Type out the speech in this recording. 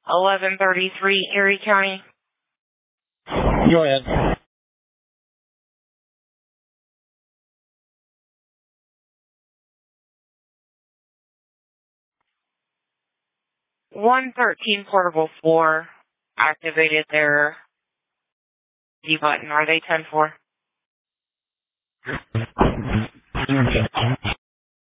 1133 Erie County. Go ahead. $113 portable 4 activated their D button. Are they 10-4?